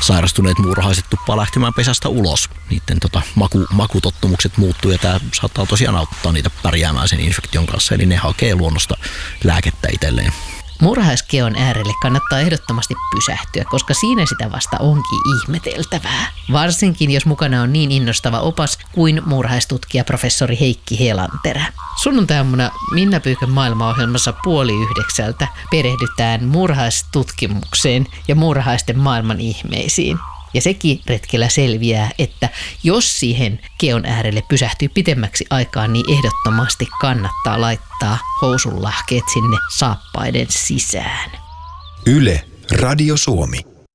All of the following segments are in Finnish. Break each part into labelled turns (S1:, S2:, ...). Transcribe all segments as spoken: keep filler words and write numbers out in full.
S1: sairastuneet muurahaiset tuppaa lähtemään pesästä ulos. Niiden tota, maku, makutottumukset muuttuu ja tämä saattaa tosiaan auttaa niitä pärjäämään sen infektion kanssa. Eli ne hakee luonnosta lääkettä itselleen.
S2: Muurahaiskeon äärelle kannattaa ehdottomasti pysähtyä, koska siinä sitä vasta onkin ihmeteltävää. Varsinkin jos mukana on niin innostava opas kuin muurahaistutkija professori Heikki Helanterä. Sunnuntaina Minna Pyykön maailmaohjelmassa puoli yhdeksältä perehdytään muurahaistutkimukseen ja muurahaisten maailman ihmeisiin. Ja sekin retkellä selviää, että jos siihen keon äärelle pysähtyy pitemmäksi aikaa, niin ehdottomasti kannattaa laittaa housunlahkeet sinne saappaiden sisään.
S3: Yle, Radio Suomi.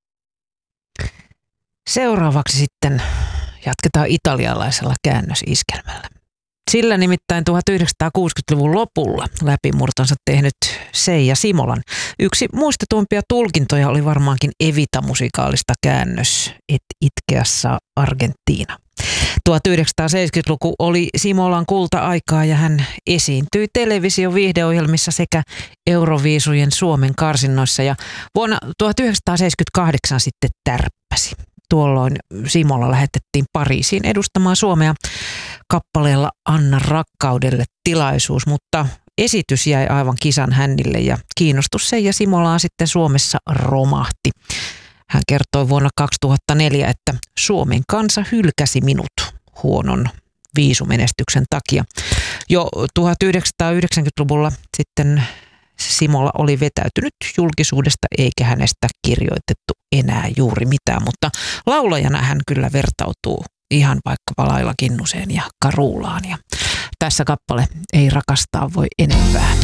S4: Seuraavaksi sitten jatketaan italialaisella käännösiskelmällä. Sillä nimittäin tuhatyhdeksänsataakuusikymmentäluvun lopulla läpimurtonsa tehnyt Seija Simolan yksi muistetuimpia tulkintoja oli varmaankin Evita-musikaalista käännös Et itkeassa Argentiina. tuhatyhdeksänsataaseitsemänkymmentäluku oli Simolan kulta-aikaa ja hän esiintyi television viihdeohjelmissa sekä Euroviisujen Suomen karsinnoissa ja vuonna tuhatyhdeksänsataaseitsemänkymmentäkahdeksan sitten tärppäsi. Tuolloin Simola lähetettiin Pariisiin edustamaan Suomea kappaleella Anna rakkaudelle tilaisuus, mutta esitys jäi aivan kisan hännille ja kiinnostus Seija Simolaan sitten Suomessa romahti. Hän kertoi vuonna kaksituhattaneljä, että Suomen kansa hylkäsi minut huonon viisumenestyksen takia. Jo tuhatyhdeksänsataayhdeksänkymmentäluvulla sitten Simola oli vetäytynyt julkisuudesta eikä hänestä kirjoitettu enää juuri mitään, mutta laulajana hän kyllä vertautuu ihan vaikkapa Laila Kinnuseen ja Karulaan. Ja tässä kappale Ei rakastaa voi enempää.